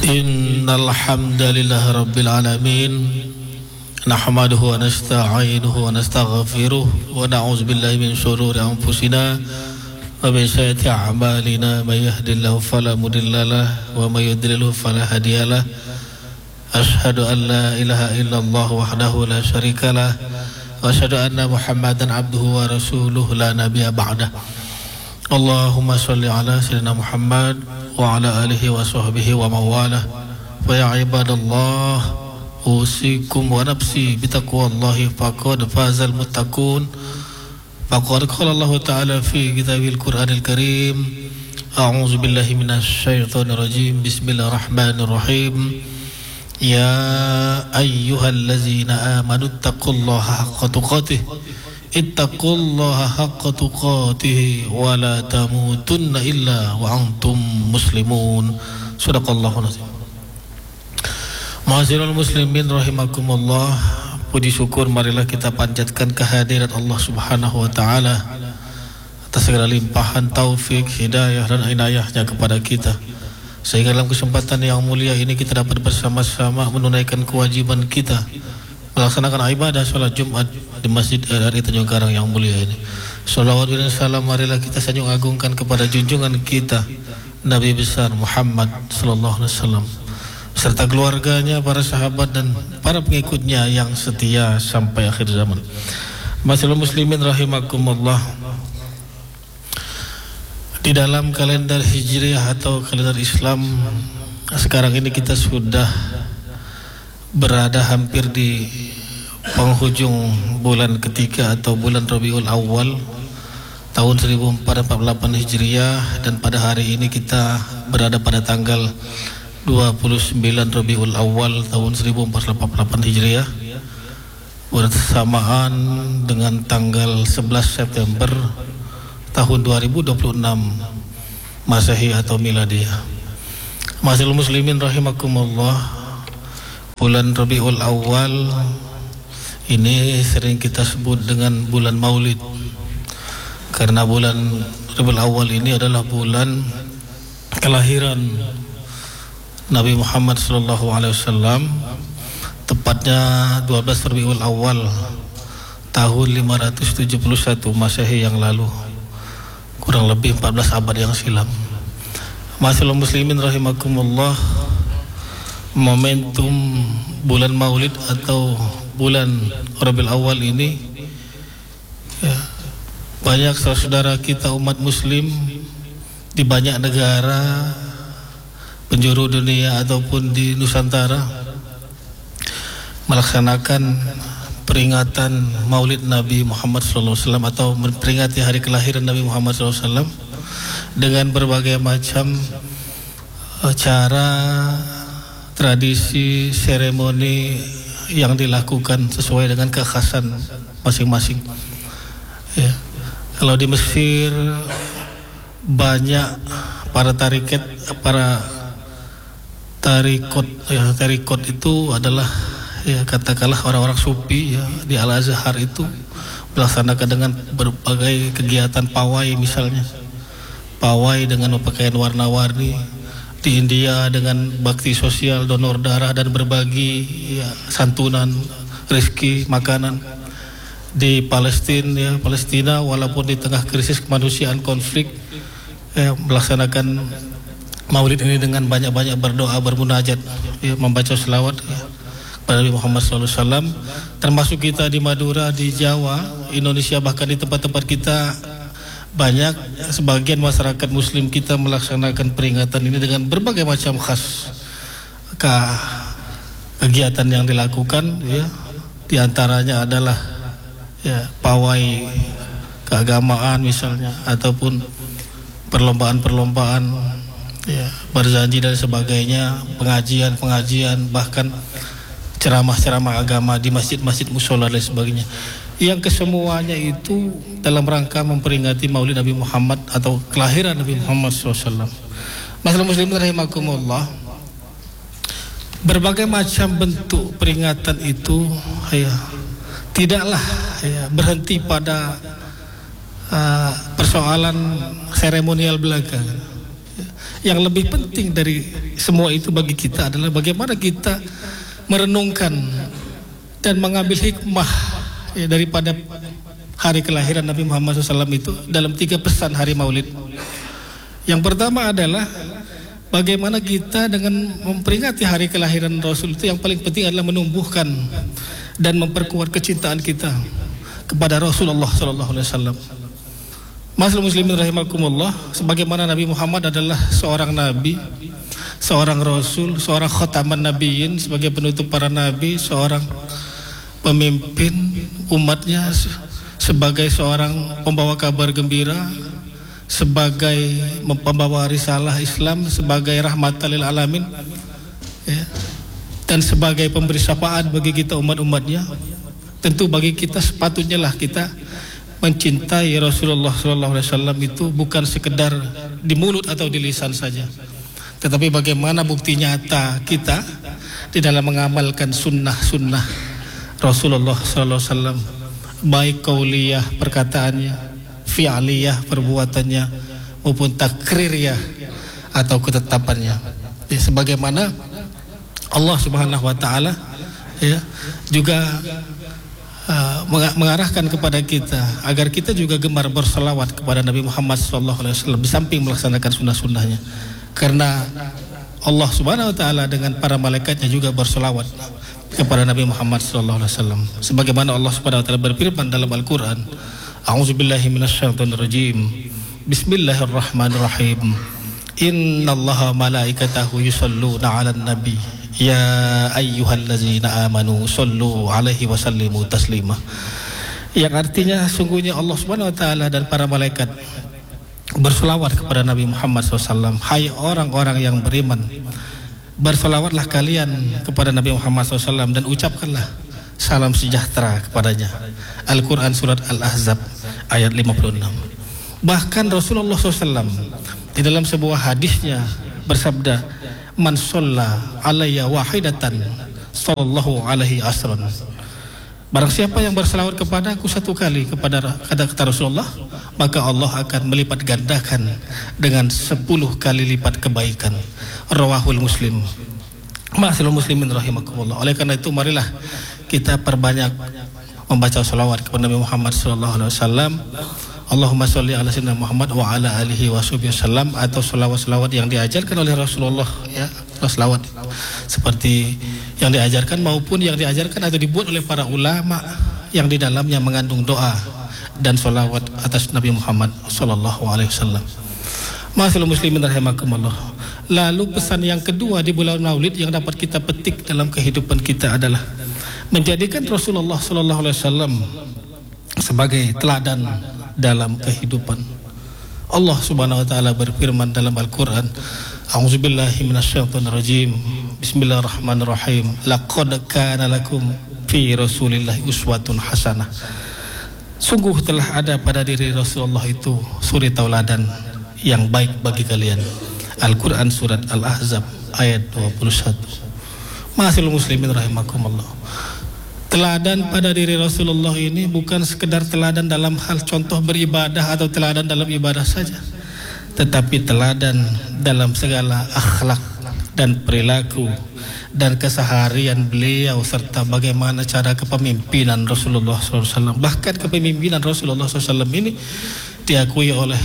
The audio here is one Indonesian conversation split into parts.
Innal hamdalillah rabbil alamin nahmaduhu wa nasta'inuhu wa nastaghfiruh wa na'udzu billahi min shururi anfusina wa min sayyiati a'malina may yahdihillahu fala mudilla lahu wa may yudlilhu fala hadiyalah. Asyhadu an la ilaha illallah wahdahu la syarika lah wa asyhadu anna Muhammadan abduhu wa rasuluhu la nabiyya ba'dah. Allahumma shalli ala sayyidina Muhammad wa ala alihi wa sahbihi wa mawalah. Wa ya ibadallah, usikum wa nafsi bitaqwallahi faqad fazal muttaqun. Faqad qala Allah ta'ala fi kitabil Qur'anil Karim, a'udzu billahi minasy syaithanir rajim. Bismillahirrahmanirrahim. Ya ayyuhallazina amanu taqullaha haqqa tuqatih. Ittaqullaha haqqa tuqatih wa la tamutunna illa wa antum muslimun. Shadaqallahul azim. Ma'asyiral muslimin rahimakumullah, puji syukur marilah kita panjatkan kehadirat Allah Subhanahu wa taala atas segala limpahan taufik, hidayah dan inayahnya kepada kita, sehingga dalam kesempatan yang mulia ini kita dapat bersama-sama menunaikan kewajiban kita melaksanakan ibadah salat Jumat di Masjid RRI Tanjung Karang yang mulia ini. Shalawat dan salam marilah kita sanjung agungkan kepada junjungan kita Nabi besar Muhammad sallallahu alaihi wasallam serta keluarganya, para sahabat dan para pengikutnya yang setia sampai akhir zaman. Masyaallah muslimin rahimakumullah. Di dalam kalender Hijriah atau kalender Islam, sekarang ini kita sudah berada hampir di penghujung bulan ketiga atau bulan Rabiul Awal tahun 1448 Hijriah, dan pada hari ini kita berada pada tanggal 29 Rabiul Awal tahun 1448 Hijriah, bersamaan dengan tanggal 11 September tahun 2026 Masehi atau Miladiyah. Masyaallah muslimin rahimakumullah, bulan Rabiul Awal ini sering kita sebut dengan bulan Maulid, karena bulan Rabiul Awal ini adalah bulan kelahiran Nabi Muhammad SAW, tepatnya 12 Rabiul Awal tahun 571 Masehi yang lalu, kurang lebih 14 abad yang silam. Masyaallah muslimin rahimakumullah, momentum bulan Maulid atau bulan Rabiul Awal ini ya, banyak saudara kita umat muslim di banyak negara penjuru dunia ataupun di Nusantara melaksanakan peringatan Maulid Nabi Muhammad SAW atau memperingati hari kelahiran Nabi Muhammad SAW dengan berbagai macam cara, tradisi, seremoni yang dilakukan sesuai dengan kekhasan masing-masing. Ya. Kalau di Mesir banyak para tarikot itu adalah ya katakanlah orang-orang sufi ya, di Al-Azhar itu melaksanakan dengan berbagai kegiatan pawai, misalnya pawai dengan pakaian warna-warni. Di India dengan bakti sosial, donor darah dan berbagi ya, santunan, rezeki, makanan. Di Palestina walaupun di tengah krisis kemanusiaan, konflik, melaksanakan Maulid ini dengan banyak-banyak berdoa, bermunajat, ya, membaca selawat ya, kepada Nabi Muhammad SAW. Termasuk kita di Madura, di Jawa, Indonesia, bahkan di tempat-tempat kita banyak sebagian masyarakat muslim kita melaksanakan peringatan ini dengan berbagai macam khas kegiatan yang dilakukan ya. Di antaranya adalah ya, pawai keagamaan misalnya, ataupun perlombaan-perlombaan ya, berjanji dan sebagainya, pengajian, bahkan ceramah-ceramah agama di masjid-masjid, musola dan sebagainya, yang kesemuanya itu dalam rangka memperingati Maulid Nabi Muhammad atau kelahiran Nabi Muhammad SAW. Masyaallah muslimin rahimakumullah, berbagai macam bentuk peringatan itu ya, tidaklah ya, berhenti pada persoalan seremonial belaka. yang lebih penting dari semua itu bagi kita adalah bagaimana kita merenungkan dan mengambil hikmah ya, daripada hari kelahiran Nabi Muhammad SAW itu dalam 3 pesan hari Maulid. Yang pertama adalah bagaimana kita dengan memperingati hari kelahiran Rasul itu yang paling penting adalah menumbuhkan dan memperkuat kecintaan kita kepada Rasulullah SAW. Masyaallah muslimin rahimakumullah, sebagaimana Nabi Muhammad adalah seorang nabi, seorang rasul, seorang khataman nabiyyin, sebagai penutup para nabi, seorang pemimpin umatnya, sebagai seorang pembawa kabar gembira, sebagai pembawa risalah Islam, sebagai rahmatan lil alamin ya, dan sebagai pemberi syafaat bagi kita umat-umatnya. Tentu bagi kita sepatutnya lah kita mencintai Rasulullah SAW itu bukan sekedar di mulut atau di lisan saja, tetapi bagaimana bukti nyata kita di dalam mengamalkan sunnah-sunnah Rasulullah SAW, baik qauliyah perkataannya, fi'aliyah perbuatannya, maupun takririah atau ketetapannya ya, sebagaimana Allah Subhanahu wa taala ya juga mengarahkan kepada kita agar kita juga gemar berselawat kepada Nabi Muhammad SAW di samping melaksanakan sunnah-sunnahnya, karena Allah Subhanahu wa taala dengan para malaikatnya juga berselawat kepada Nabi Muhammad SAW, sebagaimana Allah Subhanahu wa taala berfirman dalam Al-Qur'an, A'udzubillahi minasyaitonirrajim, Bismillahirrahmanirrahim, Innallaha malaikatahu yusholluna 'alan nabi ya ayyuhallazina amanu shollu alaihi wasallimu taslima, yang artinya sungguhnya Allah Subhanahu wa taala dan para malaikat berselawat kepada Nabi Muhammad SAW. Hai orang-orang yang beriman, berselawatlah kalian kepada Nabi Muhammad SAW dan ucapkanlah salam sejahtera kepadanya. Al-Quran surat Al-Ahzab ayat 56. Bahkan Rasulullah SAW di dalam sebuah hadisnya bersabda, man sholla alayya wahidatan sallallahu alaihi asran, barang siapa yang berselawat kepada aku 1 kali kepada kata Rasulullah, maka Allah akan melipat gandakan dengan 10 kali lipat kebaikan. Rawahul Muslim. Masyaallah muslimin rahimakumullah. Oleh karena itu marilah kita perbanyak membaca salawat kepada Nabi Muhammad SAW. Allahumma sholli ala sayyidina Muhammad wa ala alihi wasallam, atau selawat-selawat yang diajarkan oleh Rasulullah ya, selawat seperti yang diajarkan maupun yang diajarkan atau dibuat oleh para ulama yang di dalamnya mengandung doa dan selawat atas Nabi Muhammad sallallahu alaihi wasallam. Masyaallah muslimin rahimakumullah. Lalu pesan yang kedua di bulan Maulid yang dapat kita petik dalam kehidupan kita adalah menjadikan Rasulullah sallallahu alaihi wasallam sebagai teladan dalam kehidupan. Allah Subhanahu wa taala berfirman dalam Al-Qur'an, A'udzubillahi minasyaitonirrajim, Bismillahirrahmanirrahim, laqad kana lakum fi Rasulillahi uswatun hasanah. Sungguh telah ada pada diri Rasulullah itu suri tauladan yang baik bagi kalian. Al-Quran surat Al-Ahzab ayat 21. Masyaallah muslimin rahimakumullah. Teladan pada diri Rasulullah ini bukan sekedar teladan dalam hal contoh beribadah atau teladan dalam ibadah saja, tetapi teladan dalam segala akhlak dan perilaku dan keseharian beliau, serta bagaimana cara kepemimpinan Rasulullah SAW. Bahkan kepemimpinan Rasulullah SAW ini diakui oleh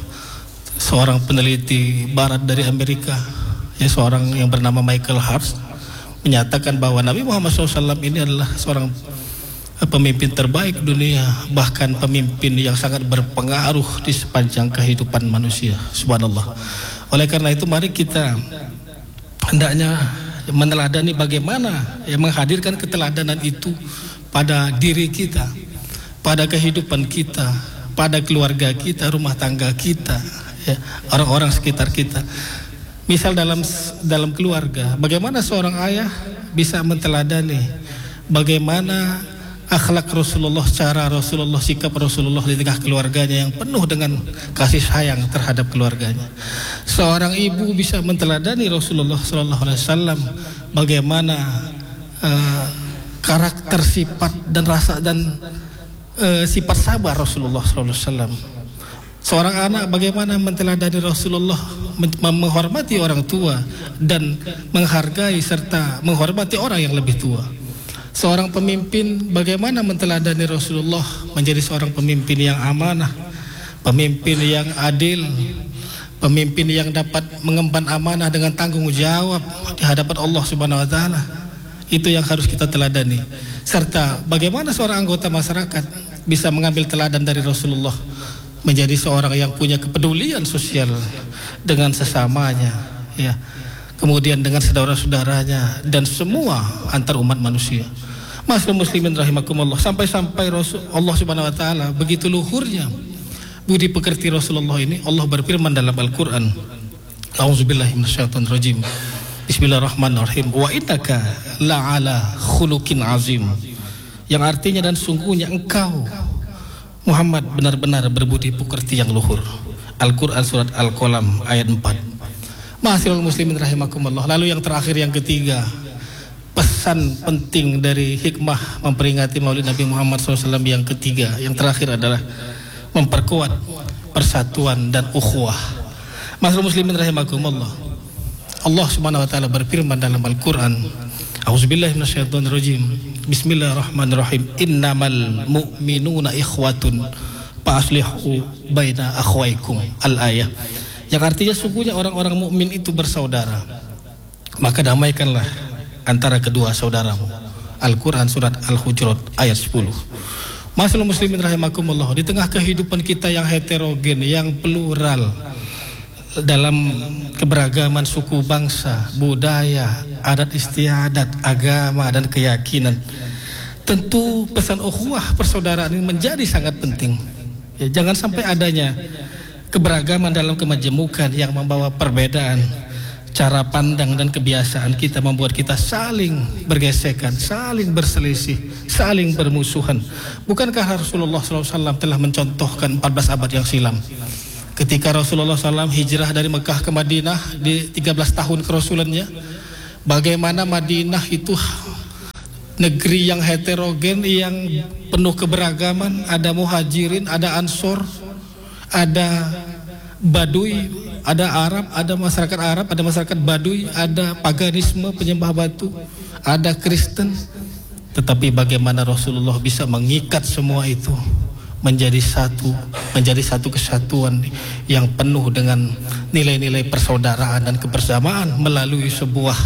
seorang peneliti barat dari Amerika ya, seorang yang bernama Michael Hart, menyatakan bahwa Nabi Muhammad SAW ini adalah seorang pemimpin terbaik dunia, bahkan pemimpin yang sangat berpengaruh di sepanjang kehidupan manusia. Subhanallah. Oleh karena itu mari kita hendaknya meneladani bagaimana menghadirkan keteladanan itu pada diri kita, pada kehidupan kita, pada keluarga kita, rumah tangga kita ya, orang-orang sekitar kita. Misal dalam keluarga, bagaimana seorang ayah bisa menteladani bagaimana akhlak Rasulullah, cara Rasulullah, sikap Rasulullah di tengah keluarganya yang penuh dengan kasih sayang terhadap keluarganya. Seorang ibu bisa menteladani Rasulullah SAW bagaimana karakter, sifat dan rasa dan sifat sabar Rasulullah SAW. Seorang anak bagaimana menteladani Rasulullah, menghormati orang tua dan menghargai serta menghormati orang yang lebih tua. Seorang pemimpin bagaimana menteladani Rasulullah, menjadi seorang pemimpin yang amanah, pemimpin yang adil, pemimpin yang dapat mengemban amanah dengan tanggung jawab di hadapan Allah Subhanahu wa taala. Itu yang harus kita teladani. Serta bagaimana seorang anggota masyarakat bisa mengambil teladan dari Rasulullah, menjadi seorang yang punya kepedulian sosial dengan sesamanya, ya. Kemudian dengan saudara-saudaranya dan semua antar umat manusia. Masyaallah muslimin rahimakumullah, sampai-sampai Allah Subhanahu wa taala begitu luhurnya budi pekerti Rasulullah ini. Allah berfirman dalam Al-Qur'an, A'udzubillahi minasyaitonir rajim. Bismillahirrahmanirrahim. Wa innaka la'ala khuluqin azim. Yang artinya dan sungguhnya engkau Muhammad benar-benar berbudi pekerti yang luhur. Al-Qur'an surat Al-Qalam ayat 4. Ma'asyiral muslimin rahimakumullah. Lalu yang terakhir, yang ketiga, pesan penting dari hikmah memperingati Maulid Nabi Muhammad SAW yang ketiga, yang terakhir adalah memperkuat persatuan dan ukhuwah. Ma'asyiral muslimin rahimakumullah. Allah Subhanahu wa taala berfirman dalam Al-Qur'an, A'udzubillahi minasyaitonir rajim. Bismillahirrahmanirrahim. Innamal mu'minuna ikhwatun fa aslihu baina akhwaikum. Al-ayah. Yang artinya sungguhnya orang-orang mukmin itu bersaudara, maka damaikanlah antara kedua saudaramu. Al-Quran surat Al-Hujurat ayat 10. Masyaallah muslimin rahimakumullah, di tengah kehidupan kita yang heterogen, yang plural, dalam keberagaman suku bangsa, budaya, adat istiadat, agama dan keyakinan, tentu pesan ukhuwah persaudaraan ini menjadi sangat penting. Ya, jangan sampai adanya keberagaman dalam kemajemukan yang membawa perbedaan cara pandang dan kebiasaan kita, membuat kita saling bergesekan, saling berselisih, saling bermusuhan. Bukankah Rasulullah SAW telah mencontohkan 14 abad yang silam, ketika Rasulullah SAW hijrah dari Mekah ke Madinah di 13 tahun kerasulannya, bagaimana Madinah itu negeri yang heterogen, yang penuh keberagaman, ada muhajirin, ada ansor, ada Baduy, ada Arab, ada masyarakat Arab, ada masyarakat Baduy, ada paganisme, penyembah batu, ada Kristen. Tetapi bagaimana Rasulullah bisa mengikat semua itu menjadi satu kesatuan yang penuh dengan nilai-nilai persaudaraan dan kebersamaan melalui sebuah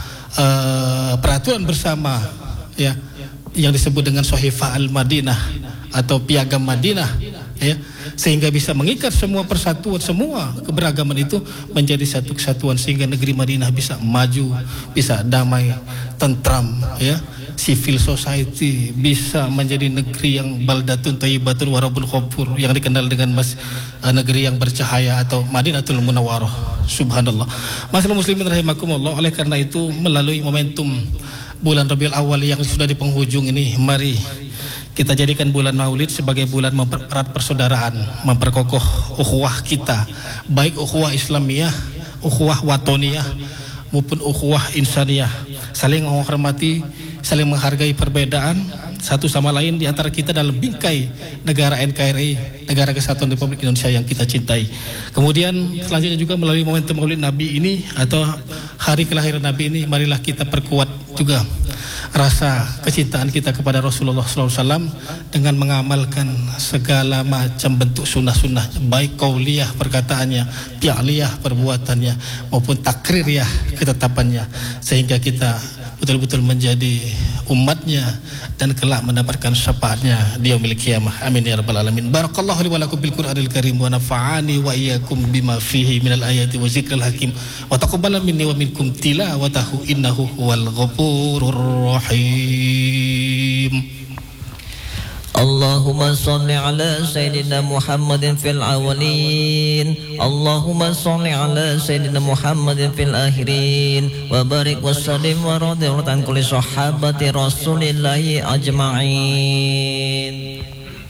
peraturan bersama, ya, yang disebut dengan Sohifah Al-Madinah atau Piagam Madinah, ya, sehingga bisa mengikat semua persatuan, semua keberagaman itu menjadi satu kesatuan, sehingga negeri Madinah bisa maju, bisa damai, tentram, ya, civil society bisa menjadi negeri yang baldatun thayyibatun wa rabbul ghafur, yang dikenal dengan negeri yang bercahaya atau Madinatul Munawwarah. Subhanallah. Masyaallah muslimin rahimakumullah, oleh karena itu melalui momentum bulan Rabiul Awal yang sudah di penghujung ini, mari kita jadikan bulan Maulid sebagai bulan mempererat persaudaraan, memperkokoh ukhuwah kita, baik ukhuwah Islamiyah, ukhuwah watoniyah maupun ukhuwah insaniyah, saling menghormati, saling menghargai perbedaan satu sama lain di antara kita dalam bingkai negara NKRI, Negara Kesatuan Republik Indonesia yang kita cintai. Kemudian selanjutnya juga melalui momentum Maulid Nabi ini atau hari kelahiran Nabi ini, marilah kita perkuat juga rasa kecintaan kita kepada Rasulullah SAW dengan mengamalkan segala macam bentuk sunnah-sunnah, baik qauliyah perkataannya, fi'liyah perbuatannya, maupun takririah ketetapannya, sehingga kita betul-betul menjadi umatnya dan kelak mendapatkan syafaatnya di yaumil qiyamah. Amin ya rabbal alamin. Barakallahu li wa lakum bil Qur'anil karim wa nafa'ani wa iyyakum bima fihi minal ayati wa zikril hakim wa taqabbala minni wa minkum tilawatahu innahu huwal ghafurur rahim. Allahumma salli ala Sayyidina Muhammadin fil awalin, Allahumma salli ala Sayyidina Muhammadin fil akhirin, wa barik wa sallim wa radiyallahu an kulli sahabati Rasulillahi ajma'in.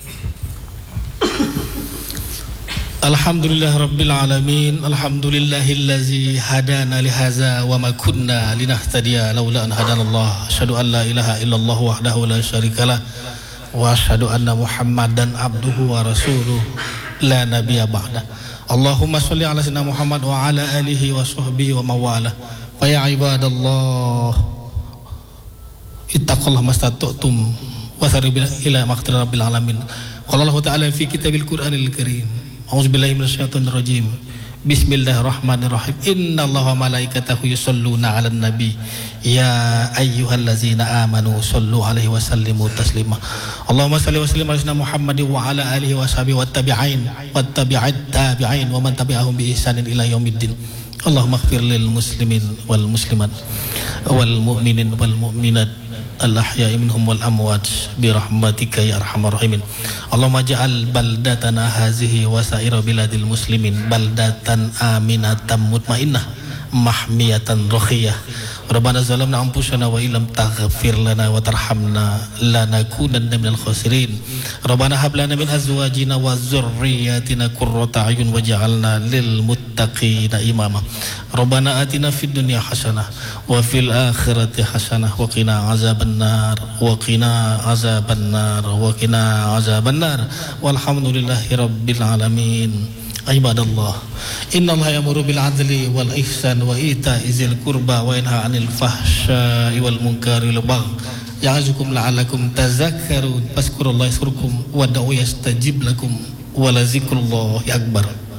Alhamdulillah Rabbil Alamin. Alhamdulillahillazi hadana lihaza wa ma kunna linahtadiya laula an hadanallah. Asyhadu an la ilaha illallah wahdahu la syarikalah wa asyhadu anna Muhammadan abduhu wa rasuluh la nabiyya ba'da. Allahumma sholli ala sayyidina Muhammad wa ala alihi wa sahbihi wa mawala. Wa ya ibadallah ittaqullaha mastata'tum wa sari'u ila maqdir rabbil alamin. Qala Allah ta'ala fi kitabil Qur'anil karim. A'udzubillahi minasyaitonir rajim. Bismillahirrahmanirrahim. Innallaha wa malaikatahu yusholluna 'alan nabi. Ya ayyuhallazina amanu shollu 'alaihi wa sallimu taslima. Allahumma shalli wa sallim ala sayyidina Muhammadin wa ala alihi wa sahbihi wattabi'in wattabi'at tabi'in wa man tabi'ahum bi ihsanin ila yaumiddin. Allahumma ighfir lil muslimin wal muslimat wal mu'minin wal mu'minat al-ahya'i minhum wal amwat bi rahmatika ya arhamar rahimin. Allahumma ja'al baldatana hazihi wa sa'ira biladil muslimin baldatan aminatan mutmainnah mahmiyatan rakhiyah. Rabbana zalamna anfusana wa illam taghfir lana wa tarhamna lanakunanna minal khasirin. Rabbana hab lana min azwajina wa dzurriyyatina qurrata a'yun waj'alna lil muttaqina imama. Rabbana atina fid dunya hasanah wa fil akhirati hasanah wa qina azabannar wa qina azabannar wa qina azabannar. Walhamdulillahi rabbil alamin. Ibadallah, innallaha ya'muru bil 'adli wal ihsan wa ita'i dzil qurba wa yanha 'anil fahsya'i wal munkari wal baghi ya'idzukum la'allakum tadhakkarun. Fazkurullaha yazkurkum wa da'u yastajib lakum wa la dzikrullahi akbar.